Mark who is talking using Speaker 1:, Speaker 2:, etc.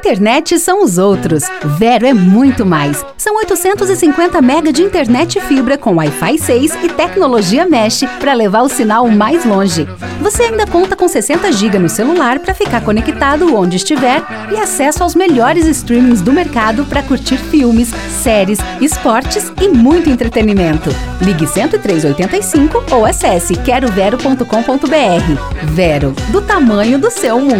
Speaker 1: internet são os outros. Vero é muito mais. São 850 MB de internet fibra com Wi-Fi 6 e tecnologia Mesh para levar o sinal mais longe. Você ainda conta com 60 GB no celular para ficar conectado onde estiver e acesso aos melhores streamings do mercado para curtir filmes, séries, esportes e muito entretenimento. Ligue 10385 ou acesse querovero.com.br. Vero, do tamanho do seu mundo.